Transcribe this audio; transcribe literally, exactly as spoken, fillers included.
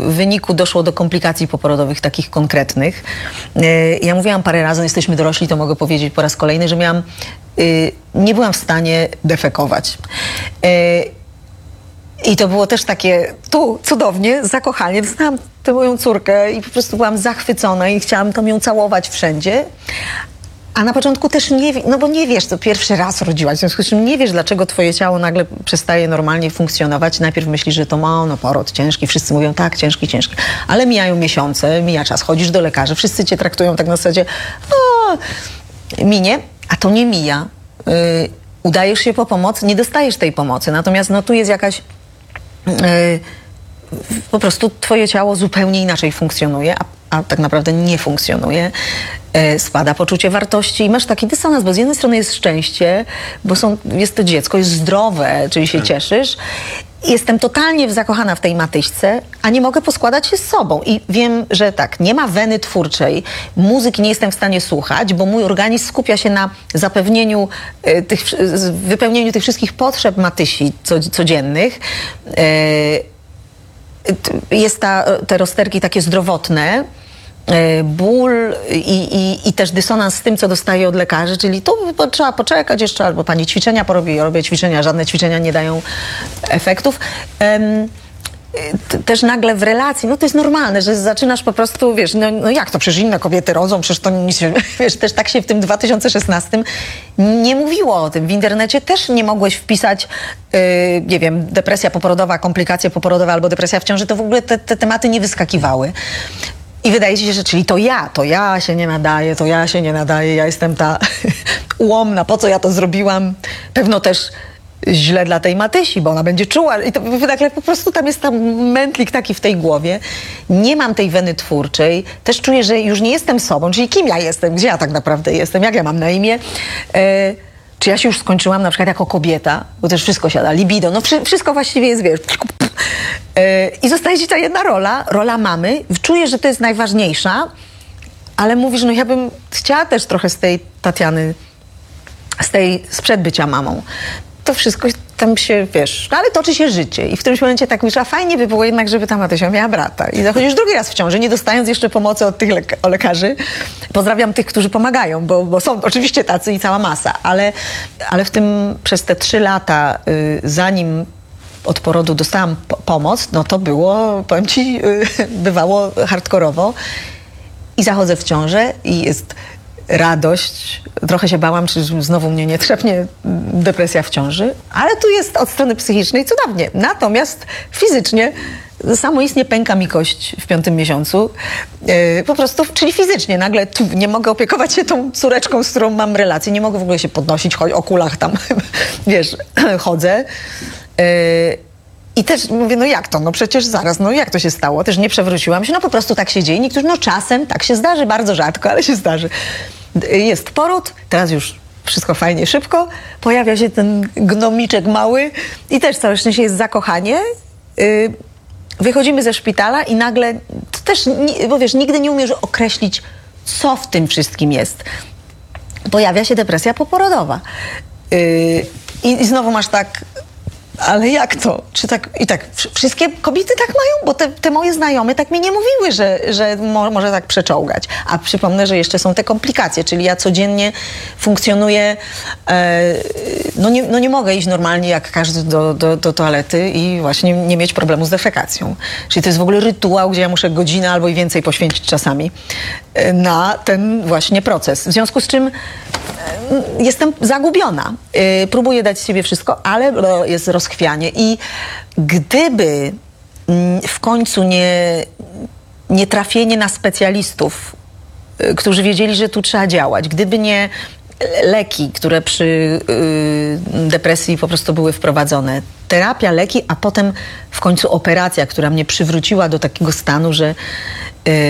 wyniku doszło do komplikacji poporodowych, takich konkretnych. Ja mówiłam parę razy, jesteśmy dorośli, to mogę powiedzieć po raz kolejny, że miałam, nie byłam w stanie defekować. I to było też takie, tu cudownie, zakochanie. Znałam tę moją córkę i po prostu byłam zachwycona i chciałam tam ją całować wszędzie. A na początku też nie, no bo nie wiesz, to pierwszy raz rodziłaś, w związku z czym nie wiesz, dlaczego twoje ciało nagle przestaje normalnie funkcjonować. Najpierw myślisz, że to ma, no poród ciężki, wszyscy mówią tak, ciężki, ciężki. Ale mijają miesiące, mija czas, chodzisz do lekarza, wszyscy cię traktują tak na zasadzie, o, minie, a to nie mija. Yy, udajesz się po pomoc, nie dostajesz tej pomocy. Natomiast no tu jest jakaś, yy, po prostu twoje ciało zupełnie inaczej funkcjonuje, a a tak naprawdę nie funkcjonuje, e, spada poczucie wartości i masz taki dysonans, bo z jednej strony jest szczęście, bo są, jest to dziecko, jest zdrowe, czyli się cieszysz. Jestem totalnie zakochana w tej matyśce, a nie mogę poskładać się z sobą. I wiem, że tak, nie ma weny twórczej, muzyki nie jestem w stanie słuchać, bo mój organizm skupia się na zapewnieniu e, tych, wypełnieniu tych wszystkich potrzeb matysi codziennych. E, Jest ta, te rozterki takie zdrowotne, ból i, i, i też dysonans z tym, co dostaję od lekarzy, czyli tu trzeba poczekać jeszcze, albo pani ćwiczenia porobi, ja robię ćwiczenia, żadne ćwiczenia nie dają efektów. Um, też nagle w relacji, no to jest normalne, że zaczynasz po prostu, wiesz, no, no jak to, przecież inne kobiety rodzą, przecież to nic, wiesz, też tak się w tym dwa tysiące szesnastym nie mówiło o tym. W internecie też nie mogłeś wpisać, yy, nie wiem, depresja poporodowa, komplikacje poporodowe albo depresja w ciąży, to w ogóle te, te tematy nie wyskakiwały. I wydaje ci się, że czyli to ja, to ja się nie nadaję, to ja się nie nadaję, ja jestem ta ułomna, po co ja to zrobiłam? Pewno też źle dla tej Matysi, bo ona będzie czuła i to nagle po prostu tam jest tam mętlik taki w tej głowie. Nie mam tej weny twórczej. Też czuję, że już nie jestem sobą, czyli kim ja jestem, gdzie ja tak naprawdę jestem, jak ja mam na imię. E, czy ja się już skończyłam na przykład jako kobieta, bo też wszystko siada, libido, no wszy, wszystko właściwie jest, wiesz. E, I zostaje ci ta jedna rola, rola mamy. Czuję, że to jest najważniejsza, ale mówisz, no ja bym chciała też trochę z tej Tatiany, z tej sprzed bycia mamą. To wszystko tam się, wiesz, no ale toczy się życie i w którymś momencie tak myślę, a fajnie by było jednak, żeby ta Matysia miała brata. I zachodzisz drugi raz w ciąży, nie dostając jeszcze pomocy od tych leka lekarzy. Pozdrawiam tych, którzy pomagają, bo, bo są oczywiście tacy i cała masa, ale, ale w tym przez te trzy lata, y, zanim od porodu dostałam po pomoc, no to było, powiem ci, y, bywało hardkorowo. I zachodzę w ciążę i jest radość. Trochę się bałam, czy znowu mnie nie trzepnie depresja w ciąży, ale tu jest od strony psychicznej cudownie. Natomiast fizycznie samoistnie pęka mi kość w piątym miesiącu. Yy, po prostu, czyli fizycznie. Nagle tu nie mogę opiekować się tą córeczką, z którą mam relację. Nie mogę w ogóle się podnosić, choć o kulach tam, wiesz, chodzę. Yy, I też mówię, no jak to? No przecież zaraz, no jak to się stało? Też nie przewróciłam się, no po prostu tak się dzieje. Niektórzy, no czasem tak się zdarzy, bardzo rzadko, ale się zdarzy. Jest poród, teraz już wszystko fajnie, szybko. Pojawia się ten gnomiczek mały i też całe szczęście jest zakochanie. Yy, wychodzimy ze szpitala i nagle, to też, bo wiesz, nigdy nie umiesz określić, co w tym wszystkim jest. Pojawia się depresja poporodowa. Yy, i, I znowu masz tak, ale jak to? Czy tak, i tak wszystkie kobiety tak mają? Bo te, te moje znajome tak mi nie mówiły, że, że mo, może tak przeczołgać. A przypomnę, że jeszcze są te komplikacje, czyli ja codziennie funkcjonuję, e, no, nie, no nie mogę iść normalnie jak każdy do, do, do toalety i właśnie nie mieć problemu z defekacją. Czyli to jest w ogóle rytuał, gdzie ja muszę godzinę albo i więcej poświęcić czasami na ten właśnie proces. W związku z czym jestem zagubiona. Yy, próbuję dać z siebie wszystko, ale jest rozchwianie. I gdyby yy, w końcu nie, nie trafienie na specjalistów, yy, którzy wiedzieli, że tu trzeba działać, gdyby nie leki, które przy yy, depresji po prostu były wprowadzone, terapia, leki, a potem w końcu operacja, która mnie przywróciła do takiego stanu, że yy,